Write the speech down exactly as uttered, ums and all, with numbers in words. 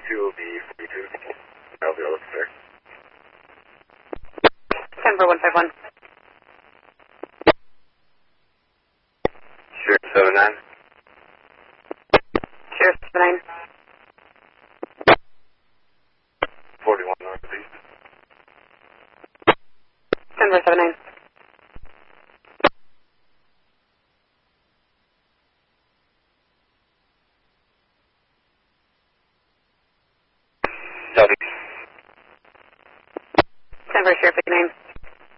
two will be forty-two. I'll be looking there. Denver one five one. Sheriff seven nine. Sheriff seven nine. forty-one northeast. Denver seven nine. Southeast. Denver Sheriff eight nine.